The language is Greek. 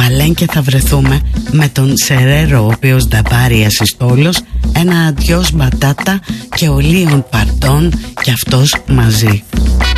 Παλένκε θα βρεθούμε με τον Σερέρο, ο οποίος θα πάρει ασυστόλος, ένα αντιός μπατάτα και ο Λίον Παρτών και αυτός μαζί.